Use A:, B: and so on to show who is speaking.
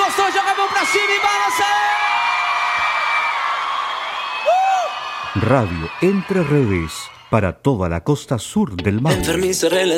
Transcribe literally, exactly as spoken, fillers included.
A: Gostou? Joga a mão pra cima e balança!
B: Radio Entre Redes, para toda la costa sur del mar.